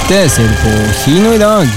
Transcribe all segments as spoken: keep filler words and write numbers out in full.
Dette ser du på kino i dag.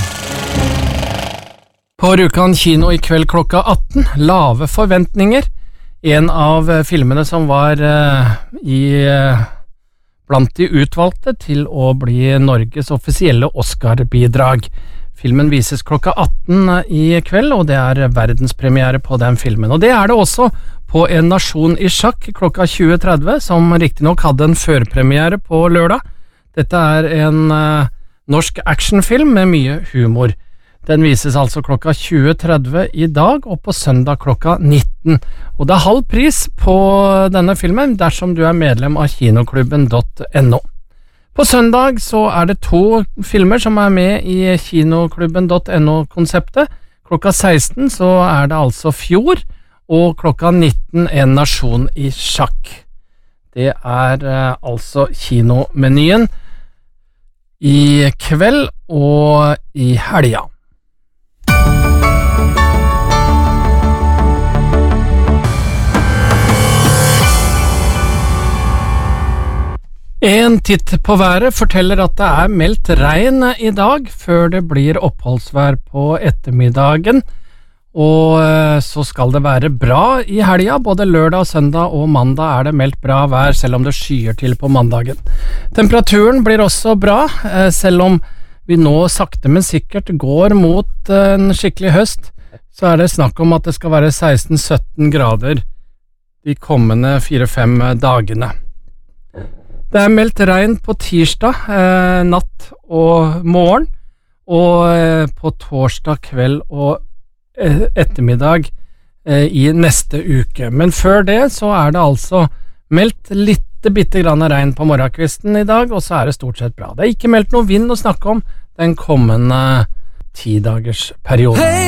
På Rjukan kino i kveld klokka atten, Lave forventninger, en av filmene som var uh, i uh, blant de utvalgte til å bli Norges offisielle Oscar-bidrag. Filmen vises klokka atten i kveld, og det er verdenspremiere på den filmen. Og det er det også på En nasjon i sjakk klokka tjue tretti, som riktignok hadde en førpremiere på lørdag. Dette er en uh, norsk actionfilm med mye humor. Den vises altså klokka tjue tretti i dag, og på søndag klokka nitten. Og det er halv pris på denne filmen dersom du er medlem av kinoklubben punktum no. På søndag så er det to filmer som er med i kinoklubben punktum no-konseptet. Klokka seksten så er det altså Fjord, og klokka nitten En nasjon i sjakk. Det er eh, altså kinomenyen i kveld og i helga. En titt på været forteller at det er meldt regn i dag, før det blir oppholdsvær på ettermiddagen, og så skal det være bra i helga. Både lørdag, søndag og mandag er det meldt bra vær, selv om det skyer til på mandagen. Temperaturen blir også bra, selv om vi nå sakte men sikkert går mot en skikkelig høst, så er det snakk om at det skal være seksten til sytten grader de kommende fire til fem dagene. Det er meldt regn på tirsdag, eh, natt og morgen, og eh, på torsdag kveld og eh, ettermiddag eh, i neste uke. Men før det så er det altså meldt litt bitte grann regn på morgenkvisten i dag, og så er det stort sett bra. Det er ikke meldt noe vind å snakke om den kommende ti dagers perioden.